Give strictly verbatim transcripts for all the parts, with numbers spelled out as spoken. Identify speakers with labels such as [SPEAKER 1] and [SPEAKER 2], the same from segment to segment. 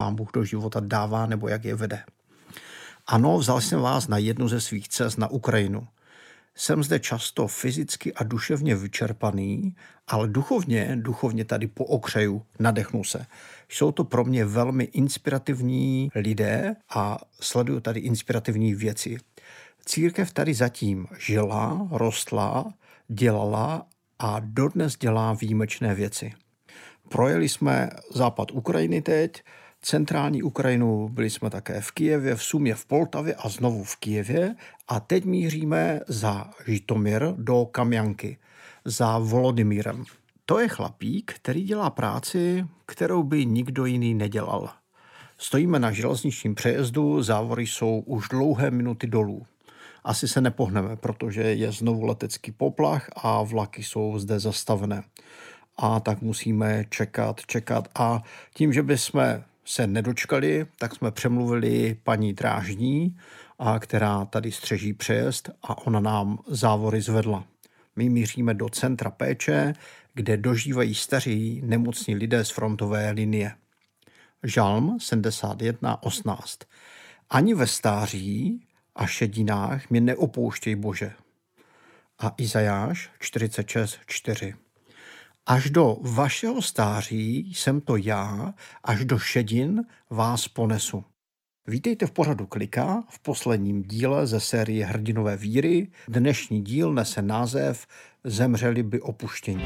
[SPEAKER 1] Pán Bůh do života dává nebo jak je vede. Ano, vzal jsem vás na jednu ze svých cest na Ukrajinu. Jsem zde často fyzicky a duševně vyčerpaný, ale duchovně, duchovně tady pookřeju, nadechnu se. Jsou to pro mě velmi inspirativní lidé a sleduju tady inspirativní věci. Církev tady zatím žila, rostla, dělala a dodnes dělá výjimečné věci. Projeli jsme západ Ukrajiny teď, centrální Ukrajinu, byli jsme také v Kyjevě, v Sumě, v Poltavě a znovu v Kyjevě a teď míříme za Žitomír do Kamjanky, za Volodymyrem. To je chlapík, který dělá práci, kterou by nikdo jiný nedělal. Stojíme na železničním přejezdu, závory jsou už dlouhé minuty dolů. Asi se nepohneme, protože je znovu letecký poplach a vlaky jsou zde zastavené. A tak musíme čekat, čekat a tím, že bychom se nedočkali, tak jsme přemluvili paní drážní, a která tady střeží přejezd a ona nám závory zvedla. My míříme do centra péče, kde dožívají staří nemocní lidé z frontové linie. Žalm sedmdesát jedna osmnáct. Ani ve stáří a šedinách mě neopouštěj, Bože. A Izajáš čtyřicet šest čtyři. Až do vašeho stáří jsem to já, až do šedin vás ponesu. Vítejte v pořadu Klika v posledním díle ze série Hrdinové víry. Dnešní díl nese název Zemřeli by opuštění.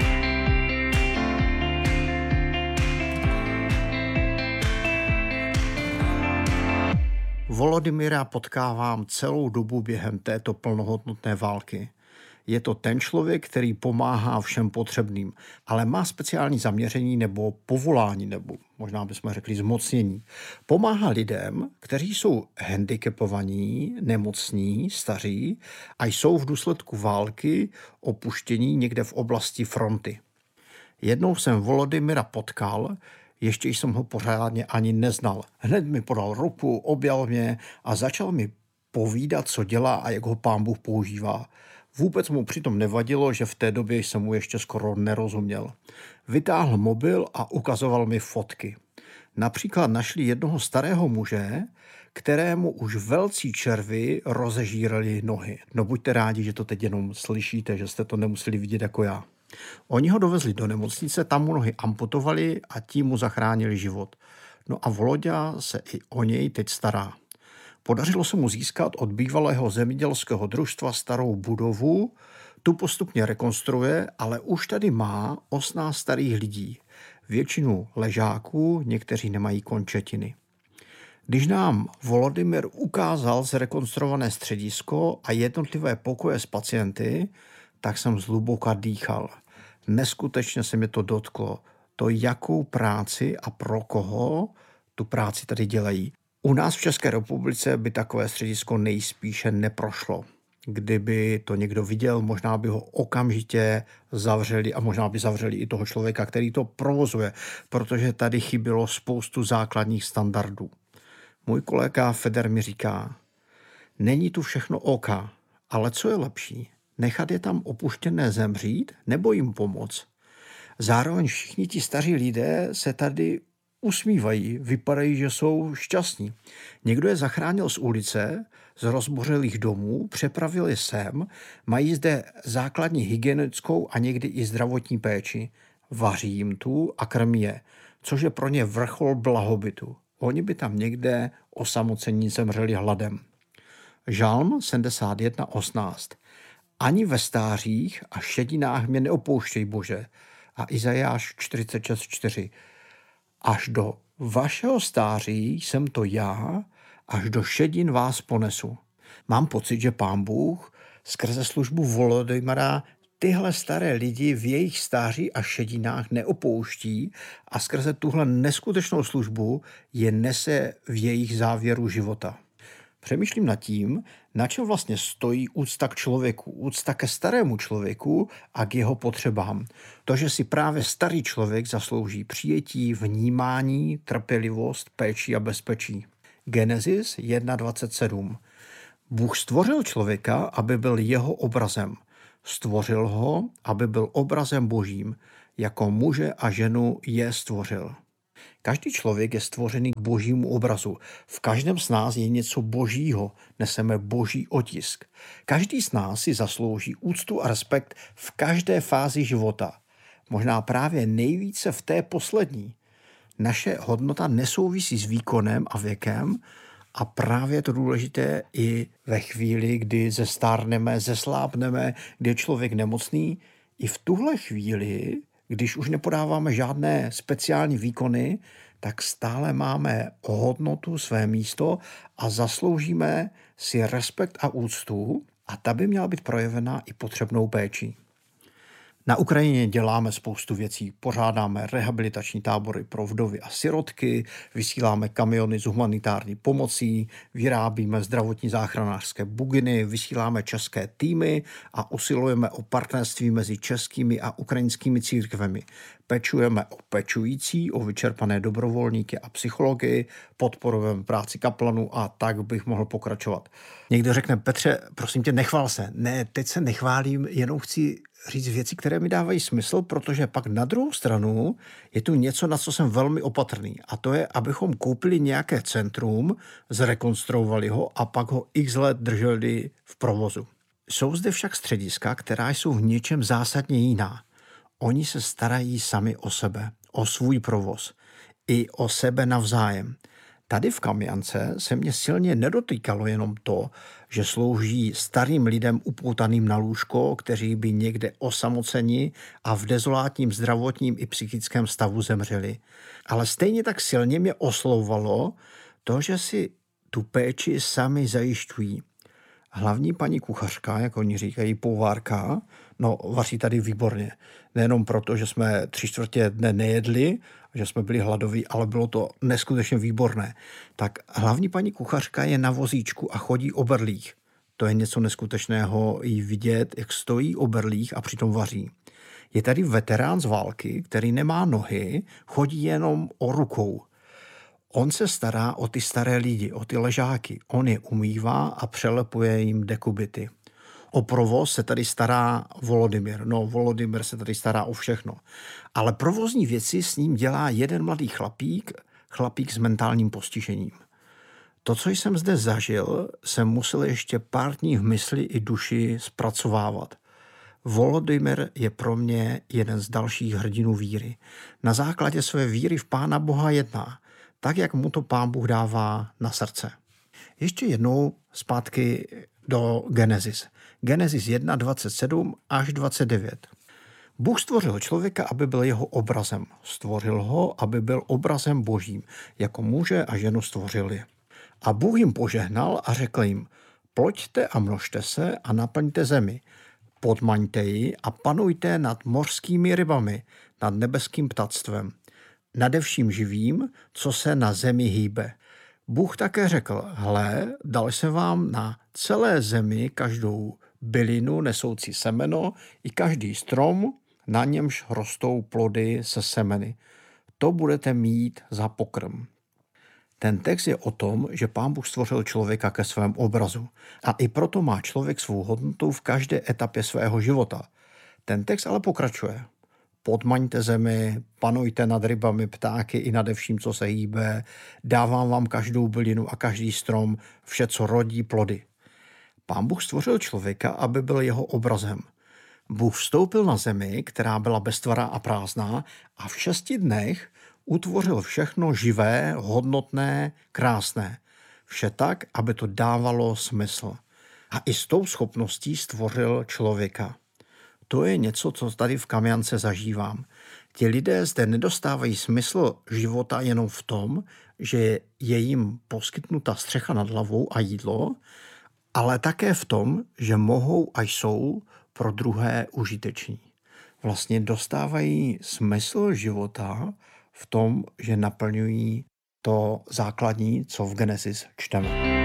[SPEAKER 1] Volodymyra potkávám celou dobu během této plnohodnotné války. Je to ten člověk, který pomáhá všem potřebným, ale má speciální zaměření nebo povolání, nebo možná bychom řekli zmocnění. Pomáhá lidem, kteří jsou handicapovaní, nemocní, staří a jsou v důsledku války opuštění někde v oblasti fronty. Jednou jsem Volodymyra potkal, ještě jsem ho pořádně ani neznal. Hned mi podal ruku, objal mě a začal mi povídat, co dělá a jak ho Pán Bůh používá. Vůbec mu přitom nevadilo, že v té době jsem mu ještě skoro nerozuměl. Vytáhl mobil a ukazoval mi fotky. Například našli jednoho starého muže, kterému už velcí červy rozežírali nohy. No buďte rádi, že to teď jenom slyšíte, že jste to nemuseli vidět jako já. Oni ho dovezli do nemocnice, tam mu nohy amputovali a tím mu zachránili život. No a Voloďa se i o něj teď stará. Podařilo se mu získat od bývalého zemědělského družstva starou budovu, tu postupně rekonstruuje, ale už tady má osmnáct starých lidí. Většinu ležáků, někteří nemají končetiny. Když nám Volodymyr ukázal zrekonstruované středisko a jednotlivé pokoje s pacienty, tak jsem zhluboka dýchal. Neskutečně se mi to dotklo. To, jakou práci a pro koho tu práci tady dělají. U nás v České republice by takové středisko nejspíše neprošlo. Kdyby to někdo viděl, možná by ho okamžitě zavřeli a možná by zavřeli i toho člověka, který to provozuje, protože tady chybělo spoustu základních standardů. Můj kolega Feder mi říká, není tu všechno OK, ale co je lepší? Nechat je tam opuštěné zemřít nebo jim pomoct? Zároveň všichni ti staří lidé se tady usmívají, vypadají, že jsou šťastní. Někdo je zachránil z ulice, z rozbořilých domů, přepravil je sem, mají zde základní hygienickou a někdy i zdravotní péči. Vaří jim tu a krmí je, což je pro ně vrchol blahobytu. Oni by tam někde osamocení zemřeli hladem. Žalm sedmdesát jedna osmnáct. Ani ve stářích a šedinách mě neopouštěj, Bože. A Izajáš čtyřicet šest čtyři. Až do vašeho stáří jsem to já, až do šedin vás ponesu. Mám pocit, že Pán Bůh skrze službu Volodymyra tyhle staré lidi v jejich stáří a šedinách neopouští a skrze tuhle neskutečnou službu je nese v jejich závěru života. Přemýšlím nad tím, na čem vlastně stojí úcta k člověku, úcta ke starému člověku a k jeho potřebám. To, že si právě starý člověk zaslouží přijetí, vnímání, trpělivost, péči a bezpečí. Genesis jedna dvacet sedm. Bůh stvořil člověka, aby byl jeho obrazem. Stvořil ho, aby byl obrazem Božím. Jako muže a ženu je stvořil. Každý člověk je stvořený k božímu obrazu. V každém z nás je něco božího, neseme boží otisk. Každý z nás si zaslouží úctu a respekt v každé fázi života. Možná právě nejvíce v té poslední. Naše hodnota nesouvisí s výkonem a věkem a právě je to důležité i ve chvíli, kdy zestárneme, zeslábneme, kdy je člověk nemocný. I v tuhle chvíli, když už nepodáváme žádné speciální výkony, tak stále máme hodnotu, své místo a zasloužíme si respekt a úctu a ta by měla být projevena i potřebnou péčí. Na Ukrajině děláme spoustu věcí, pořádáme rehabilitační tábory pro vdovy a sirotky, vysíláme kamiony s humanitární pomocí, vyrábíme zdravotní záchranářské buginy, vysíláme české týmy a usilujeme o partnerství mezi českými a ukrajinskými církvemi. Pečujeme o pečující, o vyčerpané dobrovolníky a psychology, podporujeme práci kaplanů a tak bych mohl pokračovat. Někdo řekne, Petře, prosím tě, nechvál se. Ne, teď se nechválím, jenom chci říct věci, které mi dávají smysl, protože pak na druhou stranu je tu něco, na co jsem velmi opatrný. A to je, abychom koupili nějaké centrum, zrekonstruovali ho a pak ho x let drželi v provozu. Jsou zde však střediska, která jsou v něčem zásadně jiná. Oni se starají sami o sebe, o svůj provoz, i o sebe navzájem. Tady v Kamjance se mě silně nedotýkalo jenom to, že slouží starým lidem upoutaným na lůžko, kteří by někde osamoceni a v dezolátním zdravotním i psychickém stavu zemřeli. Ale stejně tak silně mě oslovovalo to, že si tu péči sami zajišťují. Hlavní paní kuchařka, jak oni říkají, povárka, no vaří tady výborně. Nejenom proto, že jsme tři čtvrtě dne nejedli, že jsme byli hladoví, ale bylo to neskutečně výborné. Tak hlavní paní kuchařka je na vozíčku a chodí o berlích. To je něco neskutečného jí vidět, jak stojí o berlích a přitom vaří. Je tady veterán z války, který nemá nohy, chodí jenom o rukou. On se stará o ty staré lidi, o ty ležáky. On je umývá a přelepuje jim dekubity. O provoz se tady stará Volodymyr. No, Volodymyr se tady stará o všechno. Ale provozní věci s ním dělá jeden mladý chlapík, chlapík s mentálním postižením. To, co jsem zde zažil, jsem musel ještě pár dní v mysli i duši zpracovávat. Volodymyr je pro mě jeden z dalších hrdinů víry. Na základě své víry v Pána Boha jedná, tak jak mu to Pán Bůh dává na srdce. Ještě jednou zpátky do Genesis. Genesis jedna, dvacet sedm až dvacet devět. Bůh stvořil člověka, aby byl jeho obrazem. Stvořil ho, aby byl obrazem Božím. Jako muže a ženu stvořili. A Bůh jim požehnal a řekl jim, ploďte a množte se a naplňte zemi. Podmaňte ji a panujte nad mořskými rybami, nad nebeským ptactvem, nade vším živým, co se na zemi hýbe. Bůh také řekl, hle, dal jsem vám na celé zemi každou bylinu nesoucí semeno i každý strom, na němž rostou plody se semeny. To budete mít za pokrm. Ten text je o tom, že Pán Bůh stvořil člověka ke svému obrazu a i proto má člověk svou hodnotu v každé etapě svého života. Ten text ale pokračuje. Podmaňte zemi, panujte nad rybami, ptáky i nade vším, co se hýbe, dávám vám každou bylinu a každý strom, vše, co rodí plody. Pán Bůh stvořil člověka, aby byl jeho obrazem. Bůh vstoupil na zemi, která byla beztvará a prázdná a v šesti dnech utvořil všechno živé, hodnotné, krásné. Vše tak, aby to dávalo smysl. A i s tou schopností stvořil člověka. To je něco, co tady v Kamjance zažívám. Ti lidé zde nedostávají smysl života jenom v tom, že je jim poskytnuta střecha nad hlavou a jídlo, ale také v tom, že mohou a jsou pro druhé užiteční. Vlastně dostávají smysl života v tom, že naplňují to základní, co v Genesis čteme.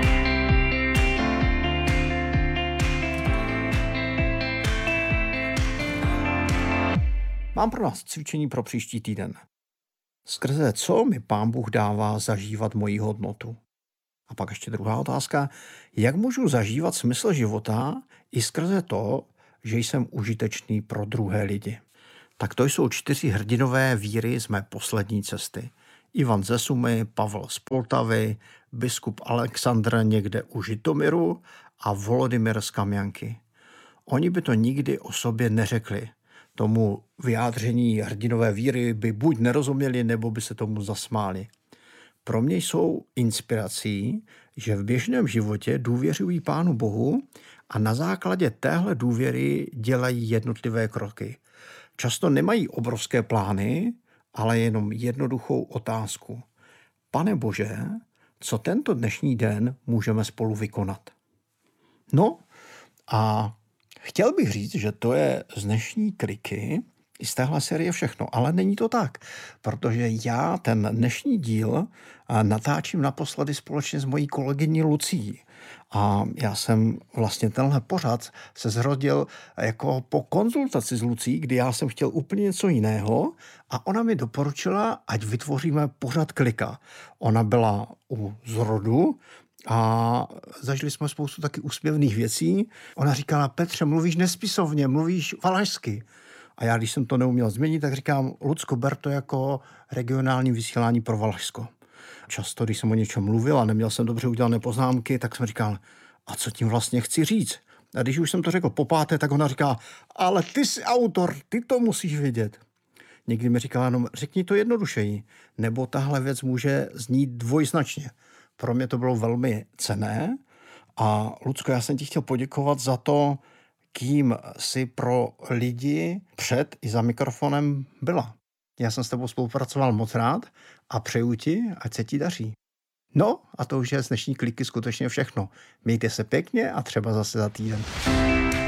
[SPEAKER 1] Mám pro nás cvičení pro příští týden. Skrze co mi Pán Bůh dává zažívat moji hodnotu? A pak ještě druhá otázka. Jak můžu zažívat smysl života i skrze to, že jsem užitečný pro druhé lidi? Tak to jsou čtyři hrdinové víry z mé poslední cesty. Ivan ze Sumy, Pavel z Poltavy, biskup Alexandr někde u Žitomiru a Volodymyr z Kamjanky. Oni by to nikdy o sobě neřekli. Tomu vyjádření hrdinové víry by buď nerozuměli, nebo by se tomu zasmáli. Pro mě jsou inspirací, že v běžném životě důvěřují Pánu Bohu a na základě téhle důvěry dělají jednotlivé kroky. Často nemají obrovské plány, ale jenom jednoduchou otázku. Pane Bože, co tento dnešní den můžeme spolu vykonat? No a chtěl bych říct, že to je z dnešní kliky i z téhle série všechno, ale není to tak, protože já ten dnešní díl natáčím naposledy společně s mojí kolegyní Lucí. A já jsem vlastně tenhle pořad se zrodil jako po konzultaci s Lucí, kdy já jsem chtěl úplně něco jiného a ona mi doporučila, ať vytvoříme pořad klika. Ona byla u zrodu a zažili jsme spoustu taky úsměvných věcí. Ona říkala, Petře, mluvíš nespisovně, mluvíš valašsky. A já, když jsem to neuměl změnit, tak říkám, Lucko, ber to jako regionální vysílání pro Valašsko. Často, když jsem o něčem mluvil a neměl jsem dobře udělané poznámky, tak jsem říkal, a co tím vlastně chci říct? A když už jsem to řekl po páté, tak ona říká, ale ty jsi autor, ty to musíš vědět. Někdy mi říkala jenom, řekni to jednodušeji, nebo tahle věc může znít dvojznačně. Pro mě to bylo velmi cenné a Lucko, já jsem ti chtěl poděkovat za to, kým jsi pro lidi před i za mikrofonem byla. Já jsem s tebou spolupracoval moc rád a přeju ti, ať se ti daří. No a to už je z dnešní kliky skutečně všechno. Mějte se pěkně a třeba zase za týden.